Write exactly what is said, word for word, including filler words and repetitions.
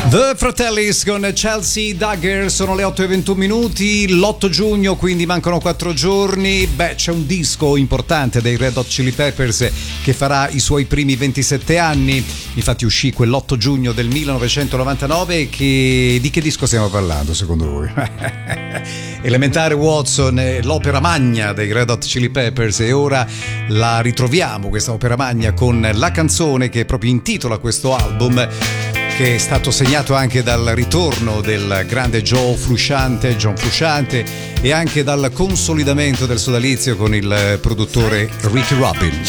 The Fratellis con Chelsea Dagger, sono le otto e ventuno minuti, l'otto giugno, quindi mancano quattro giorni. Beh, c'è un disco importante dei Red Hot Chili Peppers che farà i suoi primi ventisette anni. Infatti uscì quell'otto giugno del millenovecentonovantanove. Che, di che disco stiamo parlando secondo voi? Elementare Watson, l'opera magna dei Red Hot Chili Peppers, e ora la ritroviamo questa opera magna con la canzone che proprio intitola questo album, che è stato segnato anche dal ritorno del grande Joe Frusciante, John Frusciante, e anche dal consolidamento del sodalizio con il produttore Ricky Rubin.